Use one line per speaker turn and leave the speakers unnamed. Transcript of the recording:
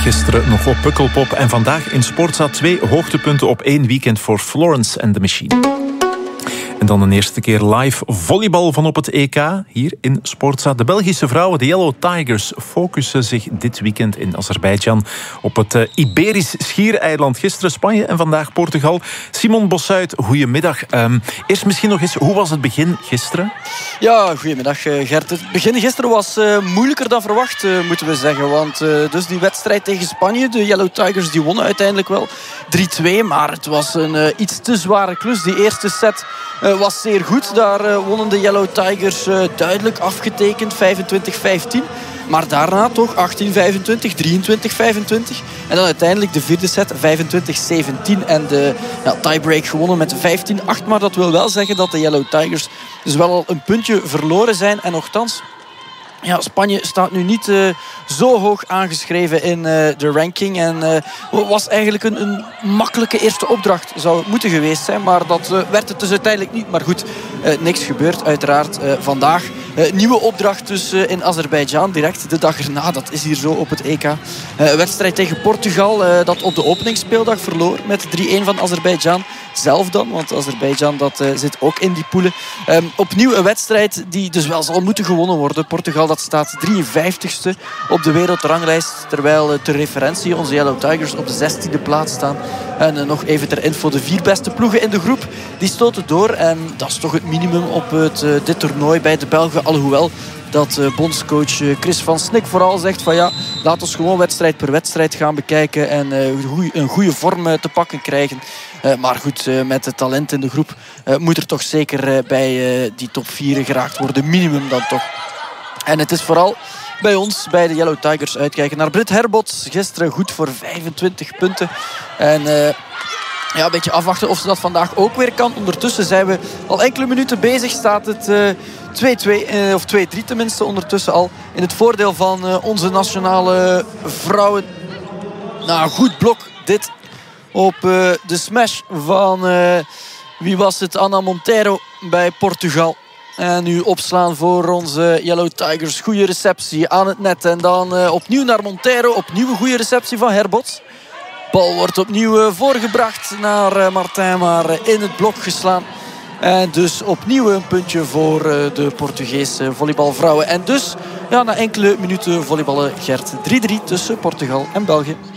Gisteren nog op Pukkelpop en vandaag in Sportza 2 hoogtepunten op 1 weekend voor Florence and the Machine. En dan een eerste keer live volleybal van op het EK, hier in Sportza. De Belgische vrouwen, de Yellow Tigers, focussen zich dit weekend in Azerbeidzjan op het Iberisch Schiereiland. Gisteren Spanje en vandaag Portugal. Simon Bossuit, goedemiddag. Eerst misschien nog eens, hoe was het begin gisteren?
Ja, goedemiddag Gert. Het begin gisteren was moeilijker dan verwacht, moeten we zeggen. Want dus die wedstrijd tegen Spanje, de Yellow Tigers, die wonnen uiteindelijk wel 3-2. Maar het was een iets te zware klus. Die eerste set was zeer goed. Daar wonnen de Yellow Tigers duidelijk afgetekend, 25-15. Maar daarna toch 18-25, 23-25. En dan uiteindelijk de vierde set, 25-17. En de tiebreak gewonnen met 15-8. Maar dat wil wel zeggen dat de Yellow Tigers dus wel al een puntje verloren zijn. En nochtans, ja, Spanje staat nu niet zo hoog aangeschreven in de ranking. En was eigenlijk een makkelijke eerste opdracht. Zou het moeten geweest zijn. Maar dat werd het dus uiteindelijk niet. Maar goed, niks gebeurt uiteraard vandaag. Nieuwe opdracht dus in Azerbeidzjan. Direct de dag erna. Dat is hier zo op het EK. Wedstrijd tegen Portugal. Dat op de openingsspeeldag verloor met 3-1 van Azerbeidzjan. Zelf dan, want Azerbeidzjan dat zit ook in die poelen. Opnieuw een wedstrijd die dus wel zal moeten gewonnen worden. Portugal dat staat 53ste op de wereldranglijst. Terwijl ter referentie onze Yellow Tigers op de 16e plaats staan. En nog even ter info, de 4 beste ploegen in de groep die stoten door. En dat is toch het minimum op dit toernooi bij de Belgen. Alhoewel dat bondscoach Chris van Snik vooral zegt van ja, laat ons gewoon wedstrijd per wedstrijd gaan bekijken en een goede vorm te pakken krijgen. Maar goed, met het talent in de groep moet er toch zeker bij die top 4 geraakt worden. Minimum dan toch. En het is vooral bij ons, bij de Yellow Tigers, uitkijken naar Britt Herbots. Gisteren goed voor 25 punten. En ja, een beetje afwachten of ze dat vandaag ook weer kan. Ondertussen zijn we al enkele minuten bezig. Staat het 2-2, of 2-3 tenminste ondertussen al. In het voordeel van onze nationale vrouwen. Nou, goed blok dit op de smash van, wie was het? Anna Monteiro bij Portugal. En nu opslaan voor onze Yellow Tigers. Goede receptie aan het net. En dan opnieuw naar Monteiro. Opnieuw een goede receptie van Herbots. Bal wordt opnieuw voorgebracht naar Martin, maar in het blok geslaan. En dus opnieuw een puntje voor de Portugese volleybalvrouwen. En dus ja, na enkele minuten volleyballen, Gert, 3-3 tussen Portugal en België.